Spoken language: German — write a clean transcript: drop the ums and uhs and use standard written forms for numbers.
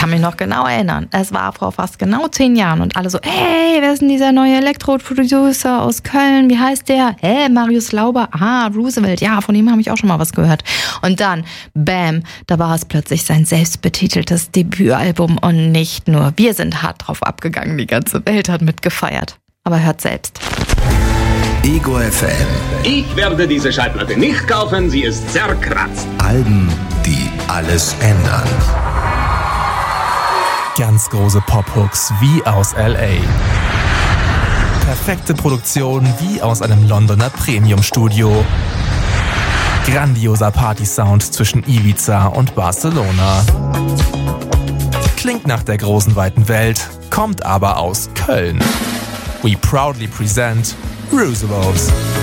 kann mich noch genau erinnern. Es war vor fast genau 10 Jahren und alle so, hey, wer ist denn dieser neue Elektro-Producer aus Köln? Wie heißt der? Marius Lauber? Roosevelt. Ja, von ihm habe ich auch schon mal was gehört. Und dann, bam, da war es plötzlich sein selbstbetiteltes Debütalbum und nicht nur. Wir sind hart drauf abgegangen, die ganze Welt hat mitgefeiert. Aber hört selbst. Ego FM. Ich werde diese Schallplatte nicht kaufen, sie ist zerkratzt. Alben, die alles ändern. Ganz große Pop-Hooks wie aus L.A. Perfekte Produktion wie aus einem Londoner Premium-Studio. Grandioser Party-Sound zwischen Ibiza und Barcelona. Klingt nach der großen weiten Welt, kommt aber aus Köln. We proudly present Roosevelt.